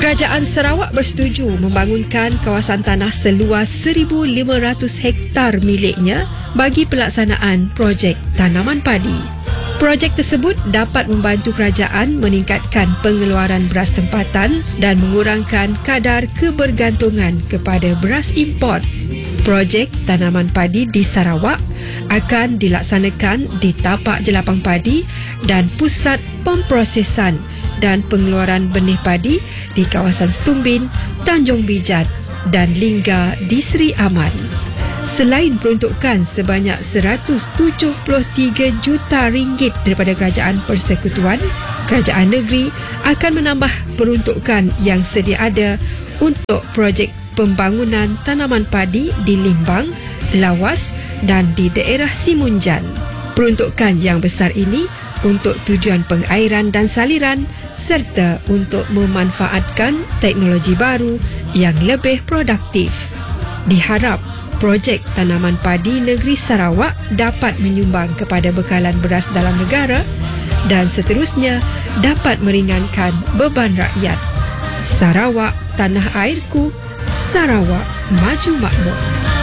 Kerajaan Sarawak bersetuju membangunkan kawasan tanah seluas 1,500 hektar miliknya bagi pelaksanaan projek tanaman padi. Projek tersebut dapat membantu kerajaan meningkatkan pengeluaran beras tempatan dan mengurangkan kadar kebergantungan kepada beras import. Projek tanaman padi di Sarawak akan dilaksanakan di tapak jelapang padi dan pusat pemprosesan dan pengeluaran benih padi di kawasan Stumbin, Tanjung Bijat dan Lingga di Seri Aman. Selain peruntukan sebanyak RM173 juta daripada Kerajaan Persekutuan, Kerajaan Negeri akan menambah peruntukan yang sedia ada untuk projek pembangunan tanaman padi di Limbang, Lawas dan di daerah Simunjan. Peruntukan yang besar ini untuk tujuan pengairan dan saliran serta untuk memanfaatkan teknologi baru yang lebih produktif. Diharap projek tanaman padi negeri Sarawak dapat menyumbang kepada bekalan beras dalam negara dan seterusnya dapat meringankan beban rakyat. Sarawak, tanah airku, Sarawak maju makmur.